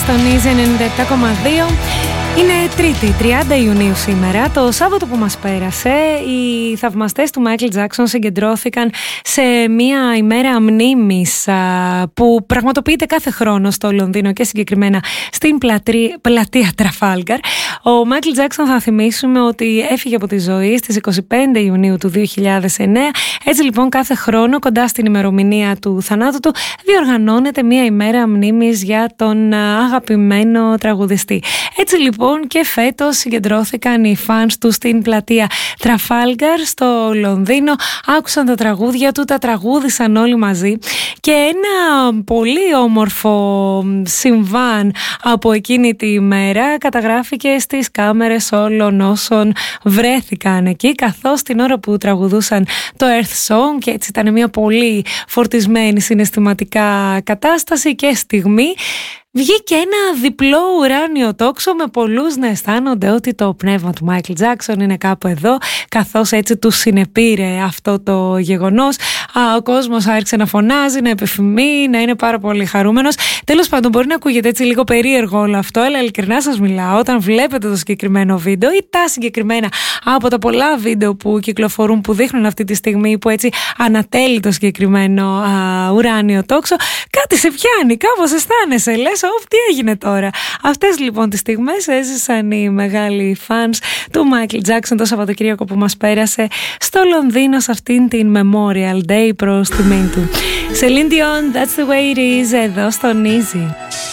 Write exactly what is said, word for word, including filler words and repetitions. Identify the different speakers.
Speaker 1: στον Easy ενενήντα επτά κόμμα δύο. Είναι Τρίτη, τριάντα Ιουνίου σήμερα. Το Σάββατο που μας πέρασε, οι θαυμαστές του Μάικλ Τζάκσον συγκεντρώθηκαν σε μια ημέρα μνήμης που πραγματοποιείται κάθε χρόνο στο Λονδίνο και συγκεκριμένα στην πλατρί, πλατεία Τραφάλγκαρ. Ο Μάικλ Τζάκσον, θα θυμίσουμε ότι έφυγε από τη ζωή στις είκοσι πέντε Ιουνίου του δύο χιλιάδες εννέα. Έτσι λοιπόν κάθε χρόνο κοντά στην ημερομηνία του θανάτου του διοργανώνεται μια ημέρα μνήμης για τον αγαπημένο τραγουδιστή. Έτσι λοιπόν και φέτος συγκεντρώθηκαν οι φανς του στην πλατεία Τραφάλγκαρ στο Λονδίνο, άκουσαν τα τραγούδια του, τα τραγούδισαν όλοι μαζί και ένα πολύ όμορφο συμβάν από εκείνη τη ημέρα καταγράφηκε στις κάμερες όλων όσων βρέθηκαν εκεί, καθώς την ώρα που τραγουδούσαν το Earth Song, και έτσι ήταν μια πολύ φορτισμένη συναισθηματικά κατάσταση και στιγμή, βγήκε ένα διπλό ουράνιο τόξο με πολλούς να αισθάνονται ότι το πνεύμα του Μάικλ Τζάκσον είναι κάπου εδώ, καθώς έτσι του συνεπήρε αυτό το γεγονός. Α, ο κόσμος άρχισε να φωνάζει, να επιφημεί, να είναι πάρα πολύ χαρούμενος. Τέλος πάντων, μπορεί να ακούγεται έτσι λίγο περίεργο όλο αυτό, αλλά ειλικρινά σας μιλάω, όταν βλέπετε το συγκεκριμένο βίντεο ή τα συγκεκριμένα από τα πολλά βίντεο που κυκλοφορούν, που δείχνουν αυτή τη στιγμή που έτσι ανατέλει το συγκεκριμένο α, ουράνιο τόξο, κάτι σε πιάνει, κάπως αισθάνεσαι, λες, Οφ, τι έγινε τώρα. Αυτές λοιπόν τις στιγμές έζησαν οι μεγάλοι φανς του Μάικλ Τζάκσον το Σαββατοκύριακο που μας πέρασε στο Λονδίνο, σε αυτήν την Memorial Day προς τιμήν του. Celine Dion, That's the way it is, εδώ στον Easy.